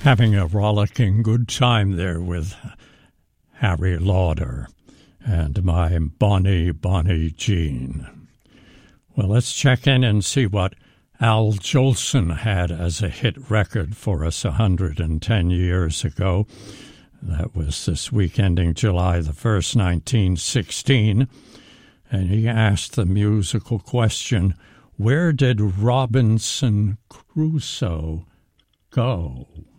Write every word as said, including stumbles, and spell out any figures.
having a rollicking good time there with Harry Lauder and My Bonnie, Bonnie Jean. Well, let's check in and see what Al Jolson had as a hit record for us one hundred ten years ago. That was this week ending July the first, nineteen sixteen. And he asked the musical question, where did Robinson Crusoe go?